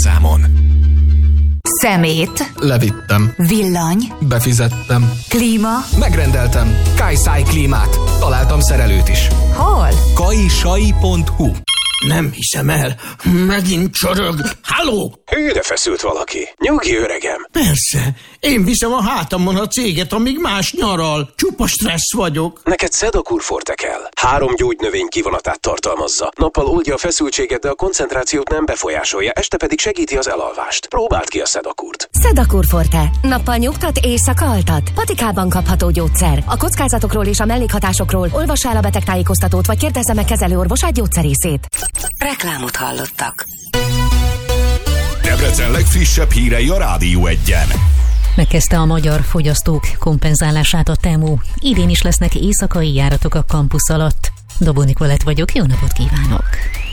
bankszámon. Szemét. Levittem. Villany. Befizettem. Klíma. Megrendeltem. Kajsáj klímát. Találtam szerelőt is. Hol? Kajsai.hu. Nem hiszem el. Megint csorog. Halló? Hűre feszült valaki. Nyugi, öregem. Persze. Én viszem a hátamon a céget, amíg más nyaral. Csupa stressz vagyok. Neked Sedakur Forte kell. 3 gyógynövény kivonatát tartalmazza. Nappal oldja a feszültséget, de a koncentrációt nem befolyásolja, este pedig segíti az elalvást. Próbáld ki a Sedakurt. Sedakur Forte. Nappal nyugtat, éjszaka altat. Patikában kapható gyógyszer. A kockázatokról és a mellékhatásokról olvassa el a betegtájékoztatót, vagy kérdezze meg kezelőorvosát, gyógyszerészét. Reklámot hallottak. Debrecen legfrissebb hírei a Rádió Egyen. Megkezdte a magyar fogyasztók kompenzálását a Temu. Idén is lesznek éjszakai járatok a kampusz alatt. Dobó Nikolett vagyok, jó napot kívánok!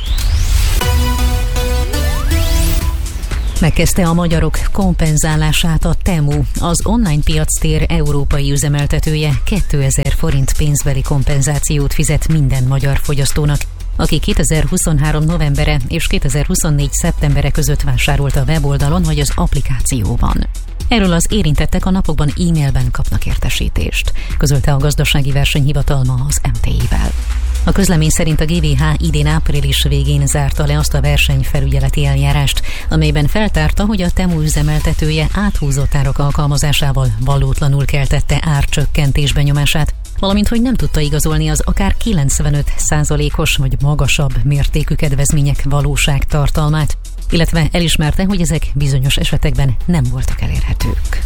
Megkezdte a magyarok kompenzálását a Temu, az online piactér európai üzemeltetője 2000 forint pénzbeli kompenzációt fizet minden magyar fogyasztónak, aki 2023. novembere és 2024. szeptembere között vásárolt a weboldalon vagy az applikációban. Erről az érintettek a napokban e-mailben kapnak értesítést, közölte a Gazdasági Versenyhivatal ma az MTI-vel. A közlemény szerint a GVH idén április végén zárta le azt a versenyfelügyeleti eljárást, amelyben feltárta, hogy a Temu üzemeltetője áthúzott árak alkalmazásával valótlanul keltette árcsökkentés benyomását, valamint hogy nem tudta igazolni az akár 95%-os vagy magasabb mértékű kedvezmények valóságtartalmát, illetve elismerte, hogy ezek bizonyos esetekben nem voltak elérhetők.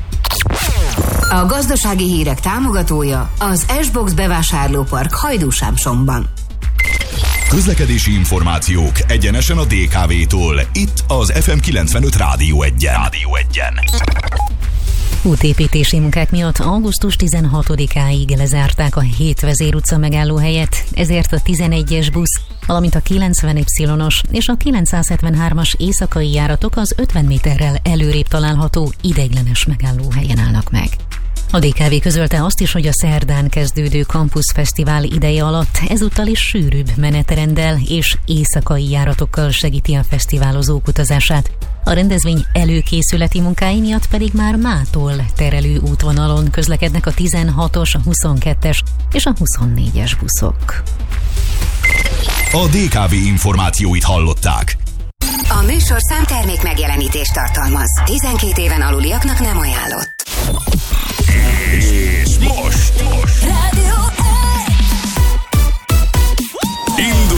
A gazdasági hírek támogatója az S-Box bevásárlópark Hajdúsámsomban. Közlekedési információk egyenesen a DKV-tól. Itt az FM 95 Rádió Egyen. Útépítési munkák miatt augusztus 16-áig lezárták a 7 vezérutca megállóhelyet, ezért a 11-es busz, valamint a 90Y-os és a 973-as éjszakai járatok az 50 méterrel előrébb található ideiglenes megállóhelyen állnak meg. A DKV közölte azt is, hogy a szerdán kezdődő Campus Fesztivál ideje alatt ezúttal is sűrűbb menetrenddel és éjszakai járatokkal segíti a fesztiválozók utazását. A rendezvény előkészületi munkái miatt pedig már mától terelő útvonalon közlekednek a 16-os, a 22-es és a 24-es buszok. A DKV információit hallották. A műsorszám termék megjelenítést tartalmaz. 12 éven aluliaknak nem ajánlott. És most Rádió